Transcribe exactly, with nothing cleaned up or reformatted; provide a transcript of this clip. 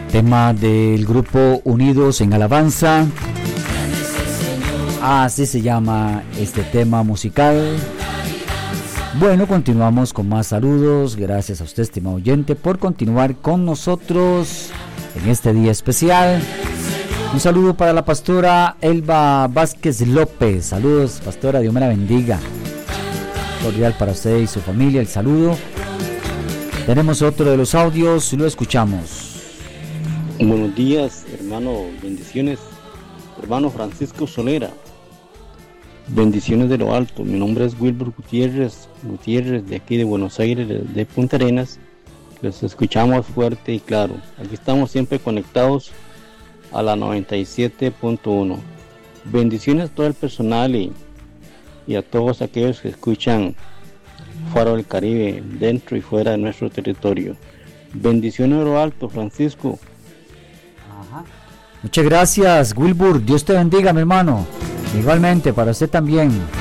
Tema del grupo Unidos en Alabanza. Así se llama este tema musical. Bueno, continuamos con más saludos. Gracias a usted, estimado oyente, por continuar con nosotros en este día especial. Un saludo para la pastora Elba Vázquez López. Saludos, pastora, Dios me la bendiga. Cordial para usted y su familia, el saludo. Tenemos otro de los audios, lo escuchamos. Buenos días, hermano, bendiciones. Hermano Francisco Solera, bendiciones de lo alto. Mi nombre es Wilbur Gutiérrez, Gutiérrez de aquí de Buenos Aires, de Punta Arenas. Los escuchamos fuerte y claro. Aquí estamos siempre conectados a la noventa y siete punto uno. Bendiciones a todo el personal y, y a todos aquellos que escuchan Faro del Caribe, dentro y fuera de nuestro territorio. Bendiciones de lo alto, Francisco. Ajá. Muchas gracias, Wilbur. Dios te bendiga, mi hermano. Igualmente, para usted también.